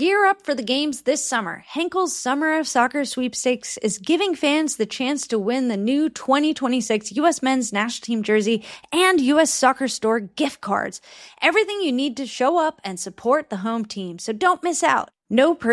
Gear up for the games this summer. Henkel's Summer of Soccer Sweepstakes is giving fans the chance to win the new 2026 U.S. Men's National Team jersey and U.S. Soccer Store gift cards. Everything you need to show up and support the home team, so don't miss out. No